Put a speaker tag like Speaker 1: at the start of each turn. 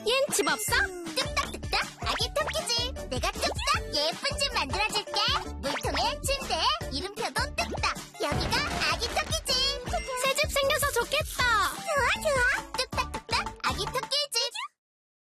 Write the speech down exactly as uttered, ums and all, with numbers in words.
Speaker 1: 얜 집 없어?
Speaker 2: 뚝딱뚝딱 아기 토끼집. 내가 뚝딱 예쁜 집 만들어줄게. 물통에 침대, 이름표도 뚝딱. 여기가 아기 토끼집.
Speaker 1: 새 집 생겨서 좋겠다.
Speaker 2: 좋아 좋아.